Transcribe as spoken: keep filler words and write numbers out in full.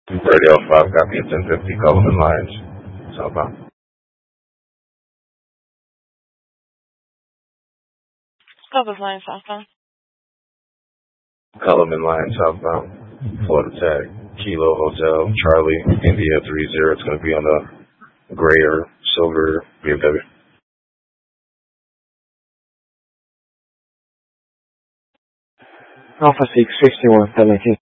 Radio five, copy at ten fifty, Coleman Lions, southbound. Coleman Lions, southbound. Coleman Lions, southbound. Florida Tag, Kilo Hotel, Charlie, India three zero. It's going to be on the gray or silver B M W. Alpha six fifty-one, seventeen.